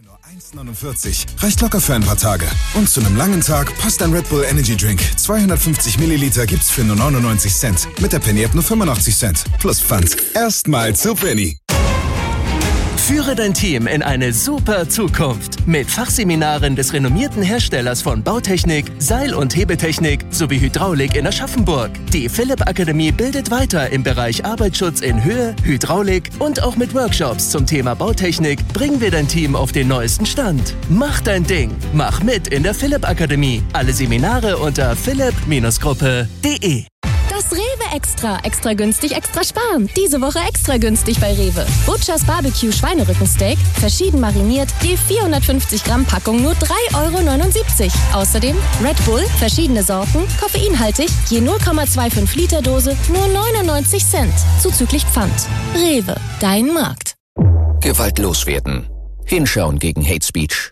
Nur 1,49 reicht locker für ein paar Tage. Und zu einem langen Tag passt ein Red Bull Energy Drink. 250 Milliliter gibt's für nur 99 Cent. Mit der Penny App nur 85 Cent. Plus Pfand. Erstmal zu Penny. Führe dein Team in eine super Zukunft mit Fachseminaren des renommierten Herstellers von Bautechnik, Seil- und Hebetechnik sowie Hydraulik in Aschaffenburg. Die Philipp Akademie bildet weiter im Bereich Arbeitsschutz in Höhe, Hydraulik und auch mit Workshops zum Thema Bautechnik bringen wir dein Team auf den neuesten Stand. Mach dein Ding. Mach mit in der Philipp Akademie. Alle Seminare unter philipp-gruppe.de. Das Rewe Extra. Extra günstig, extra sparen. Diese Woche extra günstig bei Rewe. Butchers Barbecue Schweinerückensteak, verschieden mariniert, je 450 Gramm Packung nur 3,79 €. Außerdem Red Bull, verschiedene Sorten, koffeinhaltig, je 0,25 Liter Dose, nur 99 Cent. Zuzüglich Pfand. Rewe, dein Markt. Gewalt loswerden. Hinschauen gegen Hate Speech.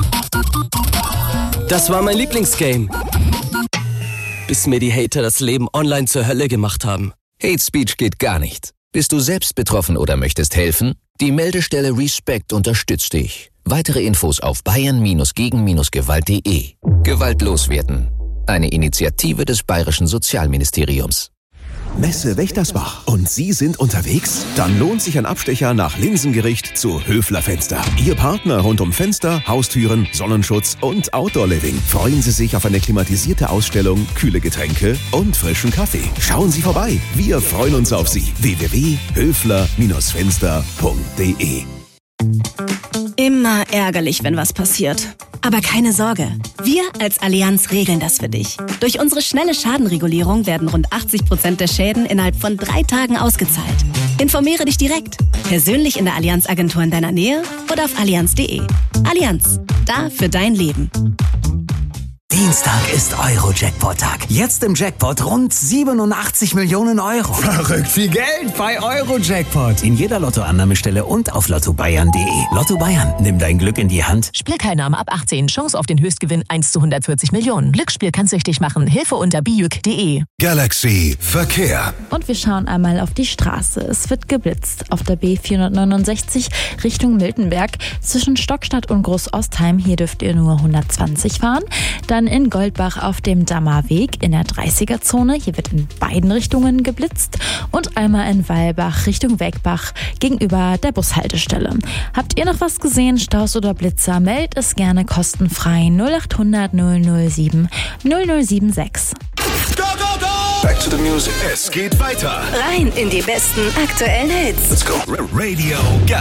Das war mein Lieblingsgame. Bis mir die Hater das Leben online zur Hölle gemacht haben. Hate Speech geht gar nicht. Bist du selbst betroffen oder möchtest helfen? Die Meldestelle Respect unterstützt dich. Weitere Infos auf bayern-gegen-gewalt.de. Gewalt loswerden. Eine Initiative des Bayerischen Sozialministeriums. Messe Wächtersbach. Und Sie sind unterwegs? Dann lohnt sich ein Abstecher nach Linsengericht zu Höfler Fenster. Ihr Partner rund um Fenster, Haustüren, Sonnenschutz und Outdoor-Living. Freuen Sie sich auf eine klimatisierte Ausstellung, kühle Getränke und frischen Kaffee. Schauen Sie vorbei. Wir freuen uns auf Sie. www.höfler-fenster.de. Immer ärgerlich, wenn was passiert. Aber keine Sorge, wir als Allianz regeln das für dich. Durch unsere schnelle Schadenregulierung werden rund 80% der Schäden innerhalb von 3 Tagen ausgezahlt. Informiere dich direkt, persönlich in der Allianz-Agentur in deiner Nähe oder auf allianz.de. Allianz, da für dein Leben. Dienstag ist Euro-Jackpot-Tag. Jetzt im Jackpot rund 87 Millionen Euro. Verrückt viel Geld bei Euro-Jackpot. In jeder Lottoannahmestelle und auf lottobayern.de. Lotto Bayern, nimm dein Glück in die Hand. Spielteilnahme ab 18. Chance auf den Höchstgewinn 1 zu 140 Millionen. Glücksspiel kann süchtig machen. Hilfe unter biuk.de. Galaxy Verkehr. Und wir schauen einmal auf die Straße. Es wird geblitzt. Auf der B469 Richtung Miltenberg zwischen Stockstadt und Großostheim. Hier dürft ihr nur 120 fahren. Dann in Goldbach auf dem Dammerweg in der 30er-Zone. Hier wird in beiden Richtungen geblitzt. Und einmal in Weilbach Richtung Wegbach gegenüber der Bushaltestelle. Habt ihr noch was gesehen? Staus oder Blitzer? Meldet es gerne kostenfrei 0800 007 0076. Go, go, go! Back to the music. Es geht weiter. Rein in die besten aktuellen Hits. Let's go. Radio